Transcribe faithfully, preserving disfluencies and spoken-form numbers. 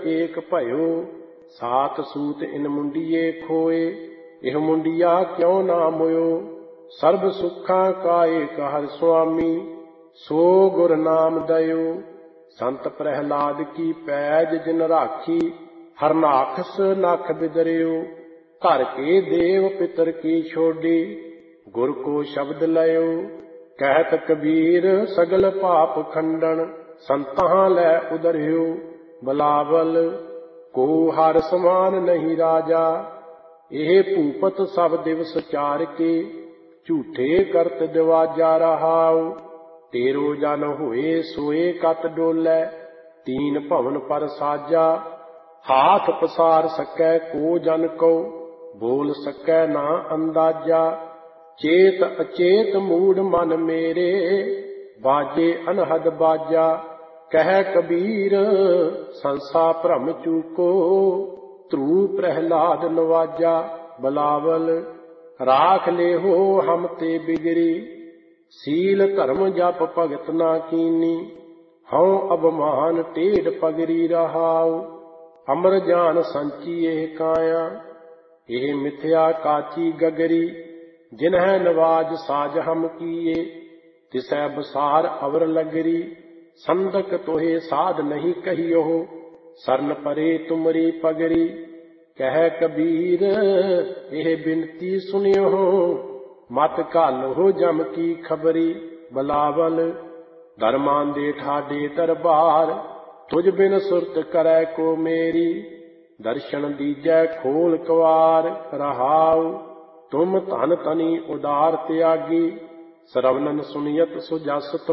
एक भयो। सात सूत इन मुंडिये खोए, यह मुंडिया क्यों ना मोयो। सर्व सुखा का एक हर स्वामी, सो गुर नाम दयो। संत प्रहलाद की पैज जिन राखी, हरनाखस नख बिदरियो। घर के देव पितर की छोड़ी, गुर को शब्द लयो। कहत कबीर सगल पाप खंडन, संतां लै उदरियो। बलावल को हर समान नहीं राजा, ਇਹ ਭੂਪਤ ਸਭ ਦਿਵਸ ਚਾਰ ਕੇ। ਝੂਠੇ ਕਰਤ ਦਿਵਾਜਾ ਰਹਾਉ, ਤੇਰੋ ਜਨ ਹੋਏ ਸੋਏ ਕਤ ਡੋਲੇ। ਤੀਨ ਭਵਨ ਪਰ ਸਾਜਾ, ਹਾਥ ਪਸਾਰ ਸਕੈ ਕੋ ਜਨ ਕੋ। ਬੋਲ ਸਕੈ ਨਾ ਅੰਦਾਜ਼ਾ, ਚੇਤ ਅਚੇਤ ਮੂੜ ਮਨ ਮੇਰੇ। ਬਾਜੇ ਅਨਹਦ ਬਾਜਾ, ਕਹਿ ਕਬੀਰ ਸੰਸਾ ਭ੍ਰਮ ਚੂਕੋ। ਧਰੂ ਪ੍ਰਹਿਲਾਦ ਨਵਾਜਾ, ਬਲਾਵਲ ਰਾਖ ਲੇਹੋ ਹਮ ਤੇ ਬਿਗਰੀ। ਸੀਲ ਧਰਮ ਜਪ ਭਗਤ ਨਾ ਕੀਨੀ, ਹਉ ਅਭਮਾਨ ਟੇਢ ਪਗਰੀ ਰਹਾਉ। ਅਮਰ ਜਾਨ ਸੰਚੀ ਇਹ ਕਾਇਆ, ਇਹ ਮਿਥਿਆ ਕਾਚੀ ਗਗਰੀ। ਜਿਨਹਿ ਨਵਾਜ ਸਾਜ ਹਮ ਕੀਏ, ਤਿਸੈ ਬਸਾਰ ਅਵਰ ਲਗਰੀ। ਸੰਦਕ ਤੋਹੇ ਸਾਧ ਨਹੀਂ ਕਹੀਓ, ਸਰਨ ਪਰੇ ਤੁਮਰੀ ਪਗਰੀ। ਕਹਿ ਕਬੀਰ ਇਹ ਬਿਨਤੀ ਸੁਣਿਓ, ਮਤ ਘਾਲੋ ਜਮ ਕੀ ਖਬਰੀ। ਬਲਾਵਲ ਧਰਮਾਂ ਦੇ ਠਾਡੇ ਦਰਬਾਰ, ਤੁਝ ਬਿਨ ਸੁਰਤ ਕਰੈ ਕੋ ਮੇਰੀ। ਦਰਸ਼ਨ ਦੀਜੈ ਖੋਲ ਕਵਾਰ ਰਹਾਉ, ਤੁਮ ਧਨ ਤਨੀ ਉਦਾਰ ਤਿਆਗੀ। ਸਰਵਨਨ ਸੁਨਿਯਤ ਸੁਜਸ